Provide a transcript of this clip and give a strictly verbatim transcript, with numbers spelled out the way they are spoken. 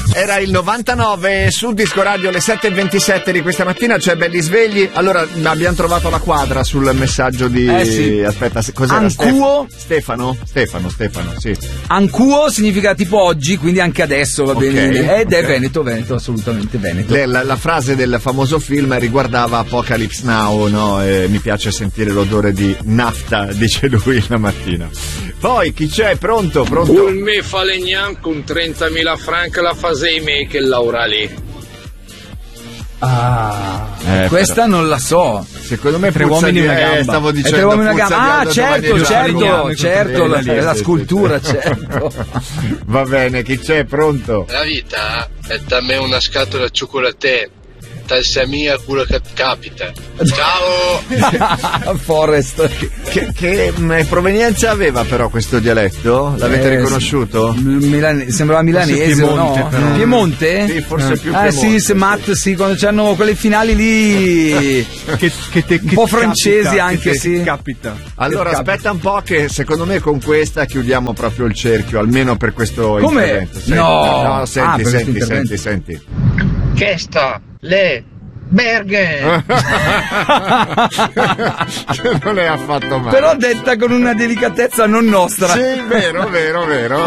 Era il novantanove sul Disco Radio, alle sette e ventisette di questa mattina, c'è Belli Svegli. Allora abbiamo trovato la quadra sul messaggio di eh sì. aspetta, cos'era? Ancuo Stefano? Stefano, Stefano, sì. Ancuo significa tipo oggi, quindi anche adesso va Okay. bene. Ed è Veneto, Veneto, assolutamente Veneto. Le, la, la frase del famoso film riguardava Apocalypse Now, no? E mi piace sentire l'odore di nafta, dice lui la mattina. Poi chi c'è? Pronto? Pronto? Un me falegnan con trentamila franc la fase me che Laura lì. Ah, Eh, questa però. non la so. Secondo me Tre puzza uomini di- e una eh, gamba. stavo È dicendo tre uomini e una puzza gamba. di Ah, Aldo certo, Giovanni certo, Giuliani. certo, la, Sì, la sì, scultura, sì, sì. certo. Va bene, chi c'è? Pronto? La vita è da me una scatola di cioccolate, tal sia mia quello che capita. Ciao! Forest. Che, che mh, provenienza aveva però questo dialetto? L'avete Eh, riconosciuto? sì. Milane- sembrava milanese, Piemonte, no? però. Piemonte? Sì, forse più Ah Piemonte, sì, se Matt, sì, quando c'hanno quelle finali lì Che, che te, un po' francesi capita, anche, che te sì. Capita. Allora Che aspetta un po' che secondo me con questa chiudiamo proprio il cerchio, almeno per questo Come? intervento. Senti, No. no, Ah, senti, per senti, questo senti, senti. Che sta le Berghe! Non è affatto male. Però detta con una delicatezza non nostra. Sì, vero, vero, vero.